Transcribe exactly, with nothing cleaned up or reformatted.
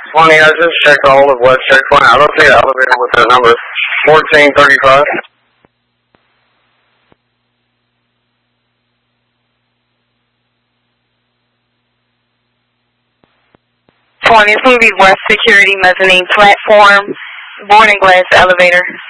twenty, I just checked all of West Checkpoint. I don't see an elevator with the number fourteen thirty-five. twenty, it's going to be West Security Mezzanine Platform, boarding glass elevator.